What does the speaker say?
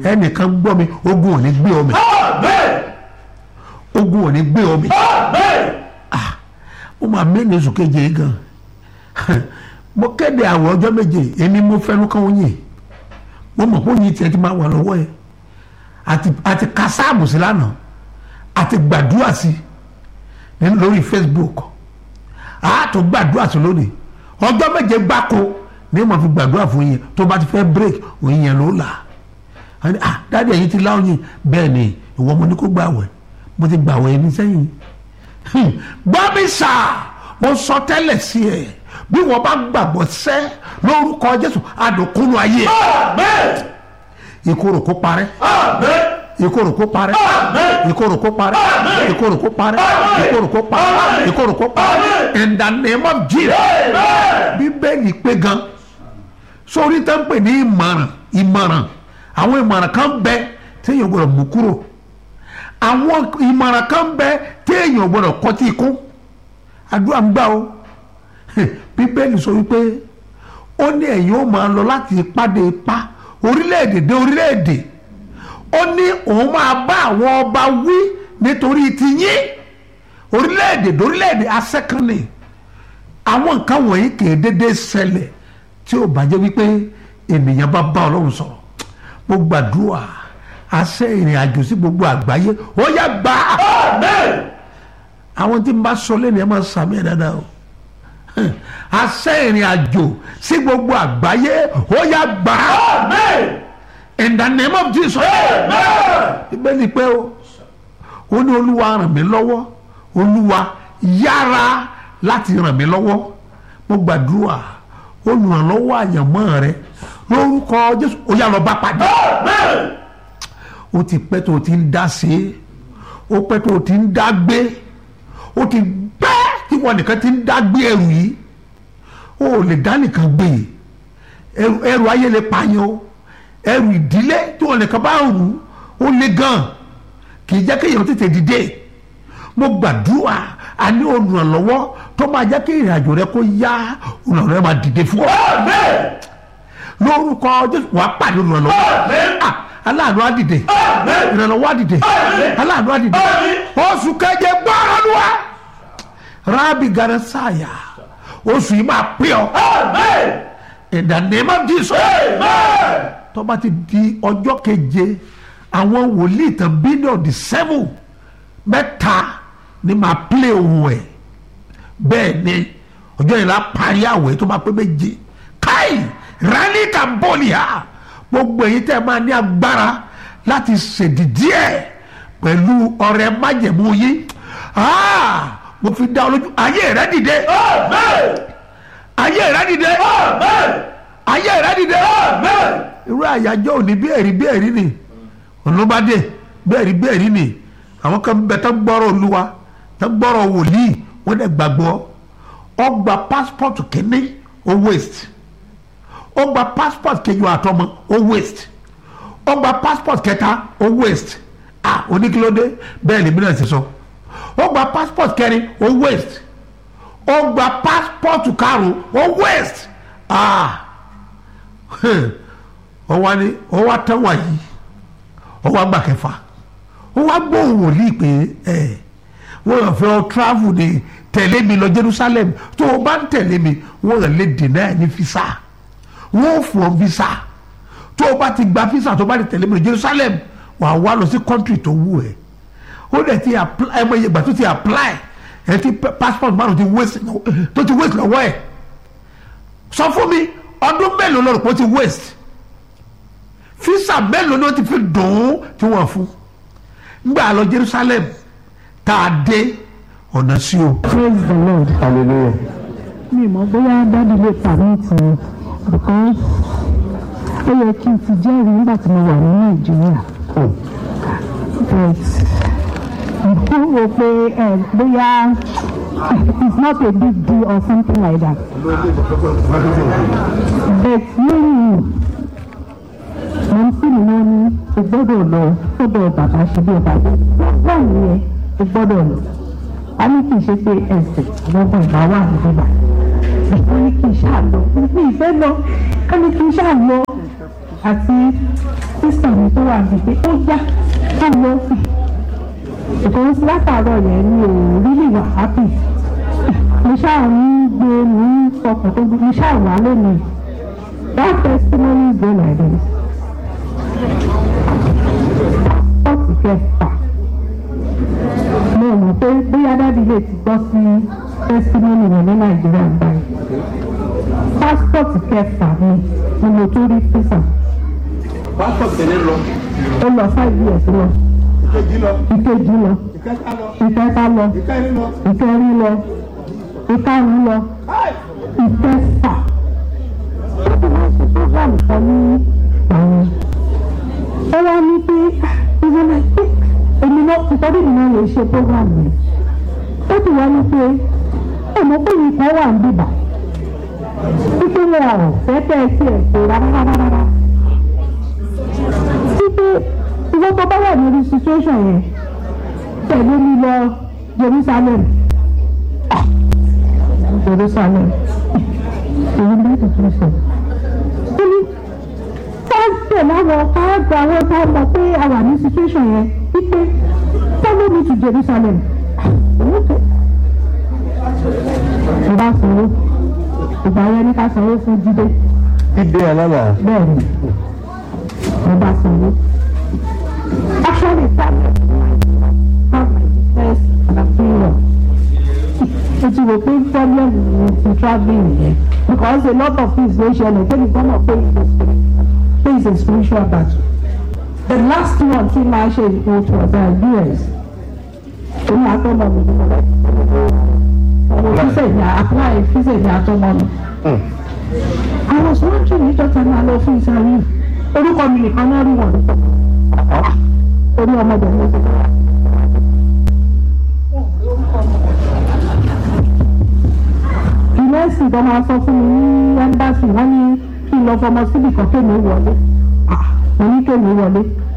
ẹnìkan gbọ́ mi, ogun ò ní gbé ọ mi. Ogun ò ní gbé ọ mi. Ó máa mẹ́rin oṣù keje gan. Mo kéde àwọn ọjọ́ méje, èmi mo fẹ́nu kan oyin. Mo mọ̀ pé oyin tiẹ̀ ti máa wà lọ́wọ́ ẹ̀. Àti kásáàmù sí lánàá, àti gbàdúrà sí lórí Facebook. Àtò gbàdúrà sí lónìí. Ọjọ́ méje gbáko ní mo fi gbàdúrà fún yín. Tó bá ti fẹ́ break, oyin yẹn ló là. Dáàdi ẹ̀yin ti lá oyin. Bẹ́ẹ̀ ni ìwọ mo ní kó gbàwẹ̀. Mo ti gbàwẹ̀ ẹni sẹ́yìn. Gbọ́ mi sà, mo sọ tẹ́lẹ̀ sí ẹ. Bí wọ́n bá gbàgbọ́ sẹ́ lórúkọ Jésù, àdùnkúnú ayé. Ìkorò kó parẹ́. Ìkorò kó parẹ́. Ìkorò kó parẹ́. Ìkorò kó parẹ́. Ìkorò kó parẹ́. Ìkorò kó parẹ́. In the name of Jesus. Bíbélì pé gan. Sórí tó ń pè ní ìmọ̀ràn. Àwọn ìmọ̀ràn kan bẹ téèyàn gbọ́dọ̀ mú kúrò. Àwọn ìmọ̀ràn kan bẹ téèyàn gbọ́dọ̀ kọtí ikú. Àdúrà ń gbà o. Bíbélì sọ wípé ó ní ẹ̀yin ó máa lọ láti ipá dé ipá, orílẹ̀-èdè dé orílẹ̀-èdè. Ó ní òun máa bá àwọn ọba wí nítorí tiyín, orílẹ̀-èdè dé orílẹ̀-èdè asẹ́kànnì. Àwọn nǹkan wọ̀nyí kì í dédé ṣẹlẹ̀ tí ó bá jẹ́ wípé ènìyàn bá bá Ọlọ́run sọ̀rọ̀. Mo gbàdúrà àṣẹ ìrìn àjò sí gbogbo àgbáyé ó yá gbà. Àwọn tí n bá sọ lẹ́nu ẹ̀ máa sàmì ẹ̀ dáadáa o. Àṣẹ ìrìn àjò sí gbogbo àgbáyé ó yá gbà. In the name of Jesus. Ìbéèrè pé ó ní Olúwa ràn mí lọ́wọ́, Olúwa yára láti ràn mí lọ́wọ́. Mo gbàdúrà olùrànlọ́wọ́ àyànmọ́ rẹ lórúkọ Jésù ó yá lọ bá pàdé. Ó ti pẹ́ tó ti ń dá sí, ó pẹ́ tó ti ń dá gbé, ó ti pẹ́ tí wọn nìkan ti ń dá gbé ẹrù yìí. Ó lè dá nìkan gbé ẹrù ayé lè pààyàn o, ẹrù ìdílé tí wọn nìkan bá rù ó lè gan, kì í jẹ́ kéèyàn tètè dìde. Mo gbàdúrà a ní olùrànlọ́wọ́ tó máa jẹ́ kí ìrìn àjò rẹ kó yá, olùrànlọ́wọ́ rẹ máa dìde fún ọ. Lórúkọ Jésù wàá pàdé olùrànlọ́wọ́. Aláàánú á dìde, ìrànlọ́wọ́ á dìde, aláàánú á dìde. Oṣù keje gbọ́rọ̀ ló wá. Rábì Garasaya, oṣù yìí máa pè ọ́. In the name of Jesus. Tó bá ti di ọjọ́ keje, àwọn wòlíì tán bílíọ̀nù di 7 mẹ́ta ni máa play ohun ẹ̀. Bẹ́ẹ̀ ni ọjọ́ yìí la parí àwẹ̀ tó máa pé méje. Káì rálí Cambodia, gbogbo èyí tẹ́ máa ní agbára láti ṣèdìdí ẹ̀ pẹ̀lú ọrẹ májẹ̀mú yín. Mo fi dá ọ lójú, ayé rẹ dìde. Ayé rẹ dìde. Ayé rẹ dìde. Irú àyájọ́ òní bí ẹ̀rí ni olùbádé bí ẹ̀rí ni. Àwọn kan bẹ tán gbọ́rọ̀ Olúwa tán gbọ́rọ̀ wòlíì wọ́n dẹ̀ gbàgbọ́. Ó gba passport kìíní ó waste, ó gba passport kejì àtọmọ ó waste, ó gba passport kẹta ó waste. Oníkílódé bẹ́ẹ̀ lèmi náà ti sọ. Ó gba passport kẹrin ó waste, ó gba passport karùn ó waste. Ó wá ní ó wá tán wáyé, ó wá gbà kẹfà, ó wá gbóhùn wòlíì pé wọ́n yàn fẹ́ ọ travel ní tẹ̀lé mi lọ Jerusalem. Tó o bá ń tẹ̀lé mi wọ́n yàn lè dènà ẹ̀ ní visa, wọ́n fún ọ visa. Tó o bá ti gba visa tó o bá ti tẹ̀lé mi lọ Jerusalem wàá wá lọ sí country tó wù ẹ́. Ó dẹ̀ ti apply ẹ̀mọ iye ìgbà tó ti apply ẹ̀ ti passport márùn ti waste lọ́wọ́ ẹ̀. Sọ fún mi ọdún mélòó lọ́rùn pé ó ti waste, visa mélòó ni ó ti fi dùn ún tí wọ́n fún. Ngbà lọ Jerusalem tá a dé ọ̀nà sí o. Praise the Lord. Hallelujah. Mi mọ̀ bóyá dáàdi lè permit mi because ó yẹ kí n ti jẹ́rìí nígbà tí mo wà ní Nàìjíríà. But mo rò pé bóyá it's not a big deal or something like that. But mo sì ní wọ́n ní o gbọ́dọ̀ lọ sọ́dọ̀ bàbá ṣe bí ọba báwo ni o gbọ́dọ̀ lọ. A ní kì í ṣe pé ẹsẹ̀ lọ́gbọ̀n ìgbà wà nígbà. Wọ́n ní kì í ṣáà lọ. Mo fi ìfẹ́ lọ. A ní kì í ṣáà lọ. àti sísà mi tó wà níbi ó yá ká lọ because látàárọ̀ yẹn mi ò really wà happy mo ṣáà ń gbé ní ọkàn tó gbé mo ṣáà wà lónìí that testimony is going like this. Pọ́ọ̀tì kẹfà mo mọ̀ pé bóyá dábì lè ti gbọ́ sí testimony rẹ̀ ní Nàìjíríà báyìí pásítọ̀tì kẹfà ni mo tó rí físà. Pásítọ̀tì tẹ̀lé lọ. Ó lọ 5 years lọ. Ìkejì lọ. Ìkejì lọ. Ìkẹta lọ. Ìkẹta lọ. Ìkẹrin lọ. Ìkẹrin lọ. Ìkarùn lọ. Ìkẹfà. Ó ti wá ṣe program kan ní àwọn. Ó wá ní pé ìwọ̀n náà pé èmi náà ìtọ́jú mi náà lè ṣe program yẹn. Ó ti wá ní pé èmi pé nǹkan wà ń bíbà. Títí wọn ò fẹ́ tẹ́ ẹ sí ẹ̀sìn rárá. Títí ìwọ́n tó bá wà lórí situation yẹn tẹ̀lé mi lọ Jerusalem. Jerusalem. Èyí ní ìtútù sọ. Ó ní káàtẹ̀ láwọn káàgbà àwọn tá a mọ̀ pé a wà ní situation yẹn wípé follow me to Jerusalem. Mo bá sanwó. Ìgbà yẹn ní ká sanwó fún Jídé. Jídé alára. Bẹ́ẹ̀ni, mo bá sanwó. Actually, that was my first appeal. It will be problem with traveling here because a lot of things wey ṣẹlẹ̀ tell you gonna pay is a spiritual battle. The last one tí máa ṣe ìkóòtù ọ̀dà US. Èmi àtọ́mọ̀ mi ni mo lọ. Ọmọ fíṣẹ̀ ní àtọ́mọ̀ mi. I was wondering níjọ́ tí a máa lọ fún ìsàlẹ̀ yìí. Orúkọ mi nìkan náà rí wọn. Orí ọmọdé ló ti bá. Ìrẹsì tó máa sọ fún mi ní ẹ́mbásì wọ́n ní kí n lọ fọmọ síbì kan kéèmí wọlé. Mo ní kéèmí wọlé.